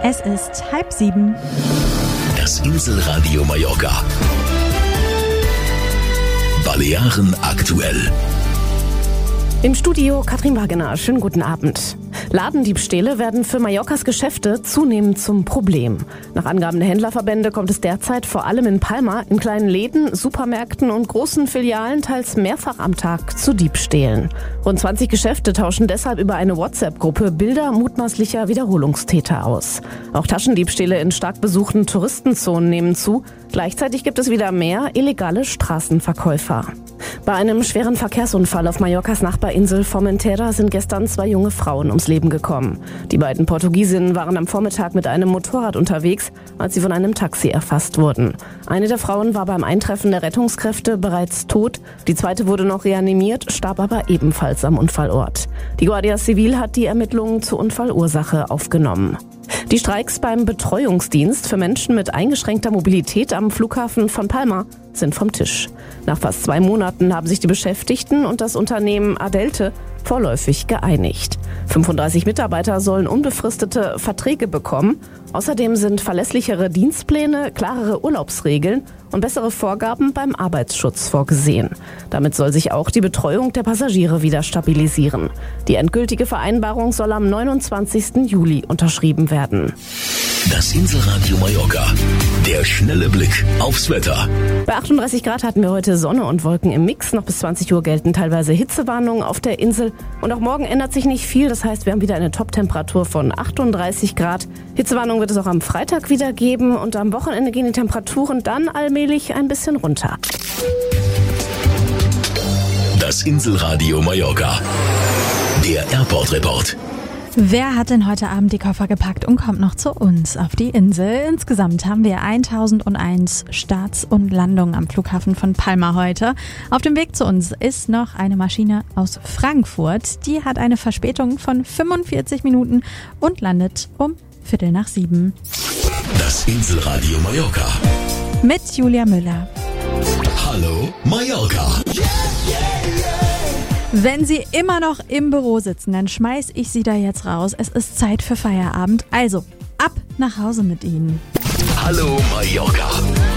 Es ist 6:30. Das Inselradio Mallorca. Balearen aktuell. Im Studio Katrin Wagener. Schönen guten Abend. Ladendiebstähle werden für Mallorcas Geschäfte zunehmend zum Problem. Nach Angaben der Händlerverbände kommt es derzeit vor allem in Palma in kleinen Läden, Supermärkten und großen Filialen teils mehrfach am Tag zu Diebstählen. Rund 20 Geschäfte tauschen deshalb über eine WhatsApp-Gruppe Bilder mutmaßlicher Wiederholungstäter aus. Auch Taschendiebstähle in stark besuchten Touristenzonen nehmen zu. Gleichzeitig gibt es wieder mehr illegale Straßenverkäufer. Bei einem schweren Verkehrsunfall auf Mallorcas Nachbarinsel Formentera sind gestern 2 junge Frauen ums Leben gekommen. Die beiden Portugiesinnen waren am Vormittag mit einem Motorrad unterwegs, als sie von einem Taxi erfasst wurden. Eine der Frauen war beim Eintreffen der Rettungskräfte bereits tot. Die zweite wurde noch reanimiert, starb aber ebenfalls am Unfallort. Die Guardia Civil hat die Ermittlungen zur Unfallursache aufgenommen. Die Streiks beim Betreuungsdienst für Menschen mit eingeschränkter Mobilität am Flughafen von Palma sind vom Tisch. Nach fast 2 Monaten haben sich die Beschäftigten und das Unternehmen Adelte vorläufig geeinigt. 35 Mitarbeiter sollen unbefristete Verträge bekommen. Außerdem sind verlässlichere Dienstpläne, klarere Urlaubsregeln und bessere Vorgaben beim Arbeitsschutz vorgesehen. Damit soll sich auch die Betreuung der Passagiere wieder stabilisieren. Die endgültige Vereinbarung soll am 29. Juli unterschrieben werden. Das Inselradio Mallorca. Der schnelle Blick aufs Wetter. Bei 38 Grad hatten wir heute Sonne und Wolken im Mix. Noch bis 20 Uhr gelten teilweise Hitzewarnungen auf der Insel. Und auch morgen ändert sich nicht viel. Das heißt, wir haben wieder eine Top-Temperatur von 38 Grad. Hitzewarnung wird es auch am Freitag wieder geben. Und am Wochenende gehen die Temperaturen dann allmählich ein bisschen runter. Das Inselradio Mallorca. Der Airport Report. Wer hat denn heute Abend die Koffer gepackt und kommt noch zu uns auf die Insel? Insgesamt haben wir 1001 Starts und Landungen am Flughafen von Palma heute. Auf dem Weg zu uns ist noch eine Maschine aus Frankfurt. Die hat eine Verspätung von 45 Minuten und landet um 6:15. Das Inselradio Mallorca. Mit Julia Müller. Hallo Mallorca. Wenn Sie immer noch im Büro sitzen, dann schmeiß ich Sie da jetzt raus. Es ist Zeit für Feierabend. Also, ab nach Hause mit Ihnen. Hallo Mallorca.